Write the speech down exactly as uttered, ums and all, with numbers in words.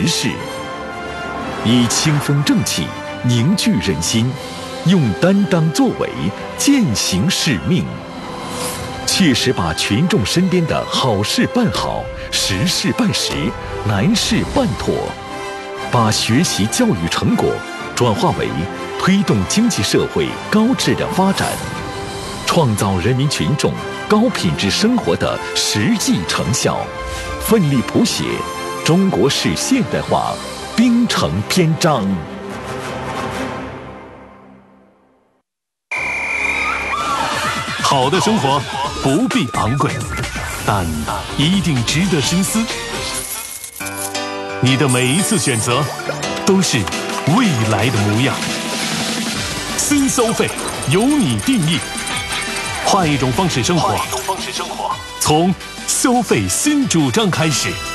时事，以清风正气凝聚人心，用担当作为践行使命，切实把群众身边的好事办好，实事办实，难事办妥，把学习教育成果转化为推动经济社会高质量发展，创造人民群众高品质生活的实际成效，奋力谱写中国式现代化兵程篇章。 好的生活不必昂贵，但一定值得深思。你的每一次选择都是未来的模样。新收费由你定义，换一种方式生活，从消费新主张开始。